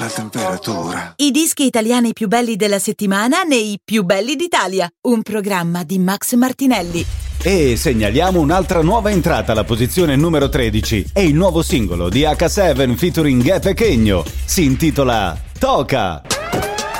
La temperatura. I dischi italiani più belli della settimana nei Più belli d'Italia, un programma di Max Martinelli. E segnaliamo un'altra nuova entrata alla posizione numero 13. È il nuovo singolo di H7 featuring Ghe Pequeno. Si intitola Toca.